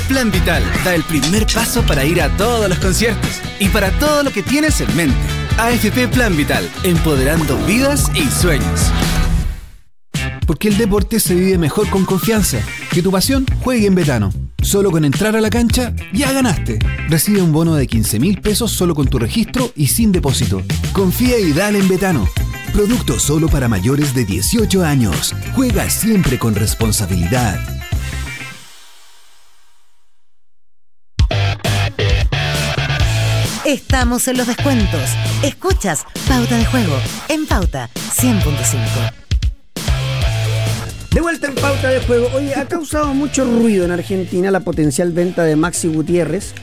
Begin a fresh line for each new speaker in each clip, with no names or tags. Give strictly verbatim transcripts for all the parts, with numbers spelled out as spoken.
Plan Vital da el primer paso para ir a todos los conciertos y para todo lo que tienes en mente. A F P Plan Vital, empoderando vidas y sueños. Porque el deporte se vive mejor con confianza. Que tu pasión juegue en Betano. Solo con entrar a la cancha, ya ganaste. Recibe un bono de quince mil pesos solo con tu registro y sin depósito. Confía y dale en Betano. Producto solo para mayores de dieciocho años. Juega siempre con responsabilidad.
Estamos en los descuentos. Escuchas Pauta de Juego en Pauta cien punto cinco.
De vuelta en Pauta de Juego. Oye, ha causado mucho ruido en Argentina la potencial venta de Maxi Gutiérrez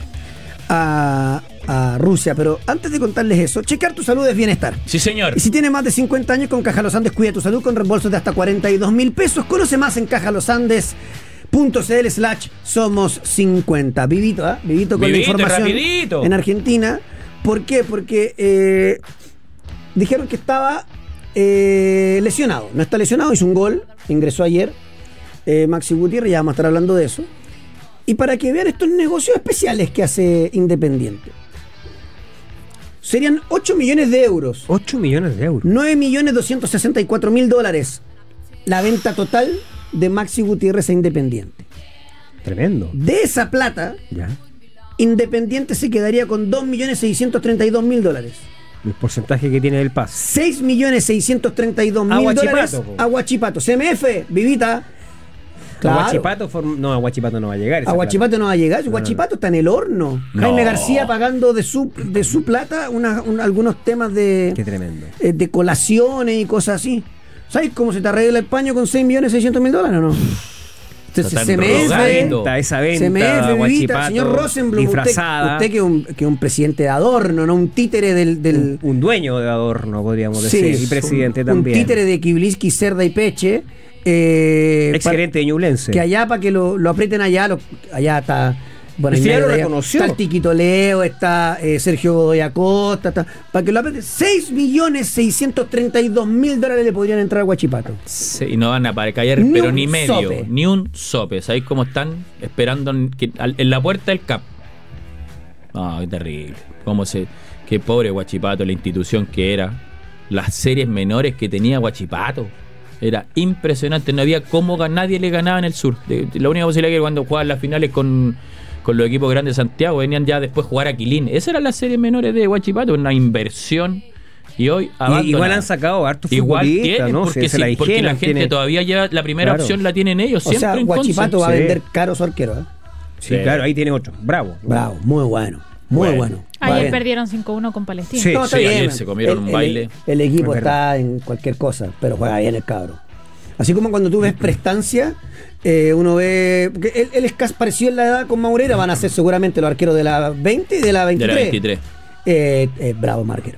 a, a Rusia, pero antes de contarles eso, checar tu salud es bienestar.
Sí, señor.
Y si tienes más de cincuenta años, con Caja Los Andes cuida tu salud con reembolsos de hasta cuarenta y dos mil pesos. Conoce más en cajalosandes.cl slash somos cincuenta. Vivito, ¿ah? ¿eh? Vivito con
Vivito,
la información
rapidito.
En Argentina. ¿Por qué? Porque eh, dijeron que estaba eh, lesionado. No está lesionado, hizo un gol, ingresó ayer eh, Maxi Gutiérrez, ya vamos a estar hablando de eso. Y para que vean estos negocios especiales que hace Independiente, serían ocho millones de euros.
ocho millones de euros.
nueve millones doscientos sesenta y cuatro mil dólares la venta total de Maxi Gutiérrez a Independiente.
Tremendo.
De esa plata,
Ya.
Independiente se quedaría con dos millones seiscientos treinta y dos mil dólares.
El porcentaje que tiene el pase.
seis millones seiscientos treinta y dos mil dólares
Huachipato, po.
a Huachipato. C M F, Vivita. Claro.
A Huachipato, form- no, a Huachipato no va a llegar. esa
A Huachipato
plata.
no va a llegar.
No,
Huachipato está en el horno.
No.
Jaime García pagando de su, de su plata una- un- algunos temas de,
Qué tremendo.
eh, de colaciones y cosas así. ¿Sabes cómo se te arregla el paño con seis millones seiscientos mil dólares o no? Entonces,
Está tan
C M F,
rogadito.
Venta, esa venta,
C M F, Vivita,
Huachipato,
señor Rosenblum, usted,
disfrazada.
usted que es un, que es un presidente de adorno, no un títere del... del
un, un dueño de adorno, podríamos
sí,
decir, y presidente
un,
también.
Un títere de Kibliski, Cerda y Peche. Eh,
Ex gerente de Ñublense.
Que allá, para que lo, lo aprieten allá, lo- allá está... Bueno,
Este
en
ya
medio
lo
de allá
reconoció.
está el Tiquito Leo, está eh, Sergio Godoy Acosta, está, para que lo aprieten. seis millones seiscientos treinta y dos mil dólares le podrían entrar a Huachipato.
Sí, y no van a para callar,
Ni
pero
un
ni medio,
sope.
ni un sope. ¿Sabéis cómo están esperando en, que- al- en la puerta del C A P? No, qué terrible. Cómo se, qué pobre Huachipato, la institución que era. Las series menores que tenía Huachipato. Era impresionante. No había cómo gan- nadie le ganaba en el sur. De- de- la única posibilidad que cuando jugaban las finales con, con los equipos grandes de Santiago venían ya después jugar a Quilín. Esas eran las series menores de Huachipato, una inversión. Y hoy
Y-
abandonada.
igual han sacado hartos
Igual
futbolistas,
tienen,
¿no?
porque,
Se- se
sí,
la
porque la
dijeron,
gente
tiene-
todavía lleva la primera
Claro.
opción la tienen ellos
O
siempre
sea,
en
Huachipato
Conce.
va a
Sí.
vender caro su arquero. ¿eh?
Sí, claro, ahí tiene otro. Bravo.
Bravo, muy bueno. Muy
Bueno.
bueno. Va
Ayer
bien.
perdieron cinco uno con Palestina.
Sí.
No, está
sí,
bien,
ayer
man.
se comieron
El-
un
el-
baile.
El, equipo
Es
está
verdad.
en cualquier cosa, pero juega bien el cabro. Así como cuando tú ves prestancia, eh, uno ve. Porque él, él es casi parecido en la edad con Maurera, van a ser seguramente los arqueros de la veinte y de la
De
veintitrés.
la veintitrés.
Eh, eh, bravo, Marquero.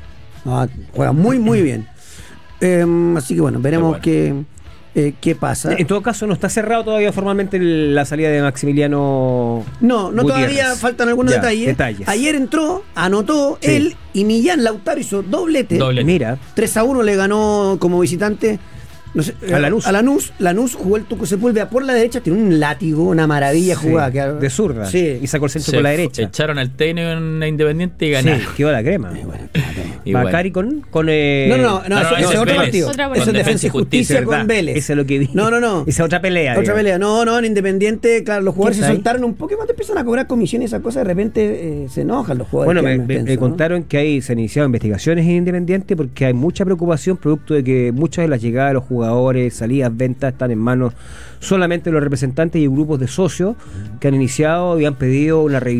No, juega muy, muy bien. Eh, así que bueno, veremos
Qué bueno.
qué, eh, qué pasa.
En todo caso, no está cerrado todavía formalmente el- la salida de Maximiliano.
No, no
Gutiérrez.
todavía faltan algunos
Ya,
detalles.
detalles.
Ayer entró, anotó
Sí.
él y Millán Lautaro hizo doblete.
Doblete.
Mira,
tres a uno le ganó como visitante no sé,
A
eh,
Lanús.
A Lanús. Lanús jugó el Tuco Sepúlveda por la derecha, tiene un látigo, una maravilla
sí,
jugada. Que,
de zurda.
Sí.
Y sacó el centro
Se
por la
f-
derecha.
Echaron al técnico en la Independiente y ganaron.
Sí, quedó la crema.
Eh, bueno, claro.
Y bueno.
Bacari con. con eh,
No, no, no, no,
no,
eso-
ese
ese es
es
otro
Vélez.
partido.
Otra
Eso es
con
Defensa y Justicia
¿verdad?
con Vélez.
Eso es lo que vi.
No, no, no.
Esa otra pelea.
Otra
digamos.
pelea. No, no, en Independiente, claro, los jugadores
¿Qué
se
está ahí?
soltaron un poco y cuando empiezan a cobrar comisiones y esas cosas, de repente eh, se enojan los jugadores.
Bueno, me,
quedan
me- me
tensos, ¿no?
contaron que hay, se han iniciado investigaciones en Independiente porque hay mucha preocupación producto de que muchas de las llegadas de los jugadores, salidas, ventas están en manos solamente de los representantes y grupos de socios que han iniciado y han pedido una revisión